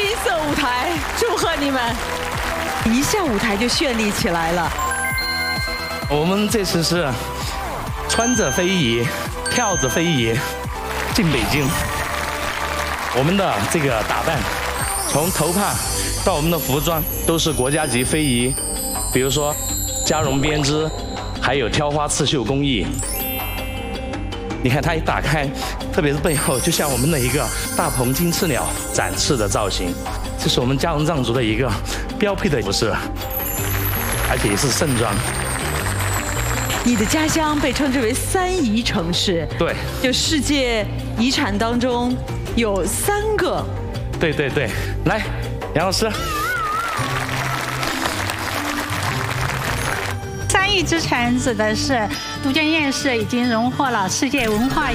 色舞台，祝贺你们！一下舞台就绚丽起来了。 我们这次是穿着非遗，跳着非遗进北京。我们的这个打扮，从头帕到我们的服装，都是国家级非遗，比如说加绒编织，还有挑花刺绣工艺。你看它一打开，特别是背后，就像我们的一个大鹏金翅鸟展翅的造型，这是我们嘉荣藏族的一个标配的服饰，而且也是盛装。 你的家乡被称之为3遗城市， 对， 就世界遗产当中有3个。 对，来，杨老师。 3艺之城指的是都江堰市已经荣获了世界文化